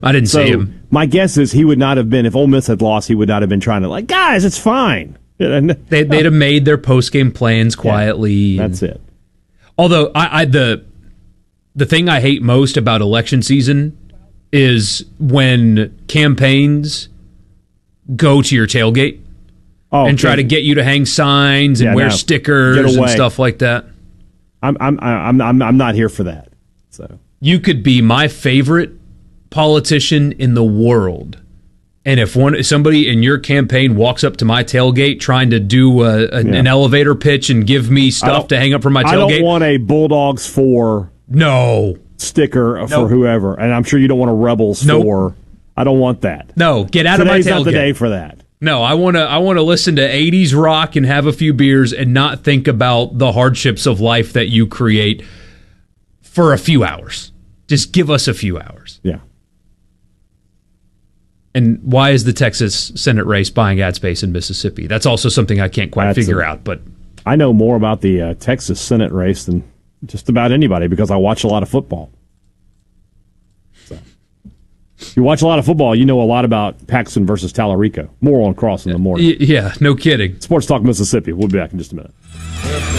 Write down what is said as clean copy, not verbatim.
I didn't see him. My guess is he would not have been, if Ole Miss had lost, he would not have been trying to guys, it's fine. They'd have made their post-game plans quietly. Yeah, that's it. Although the thing I hate most about election season is when campaigns go to your tailgate and try to get you to hang signs and wear stickers and stuff like that. I'm not here for that. So you could be my favorite politician in the world, and if somebody in your campaign walks up to my tailgate trying to do an elevator pitch and give me stuff to hang up from my tailgate, I don't want a Bulldogs for sticker for whoever, and I'm sure you don't want a Rebels for. I don't want that. No, get out of my tailgate. Today's not the day for that. No, I want to listen to 80s rock and have a few beers and not think about the hardships of life that you create for a few hours. Just give us a few hours. Yeah. And why is the Texas Senate race buying ad space in Mississippi? That's also something I can't quite figure out. But I know more about the Texas Senate race than just about anybody because I watch a lot of football. If you watch a lot of football, you know a lot about Paxton versus Tallarico. More on Cross in the morning. Yeah, no kidding. Sports Talk Mississippi. We'll be back in just a minute.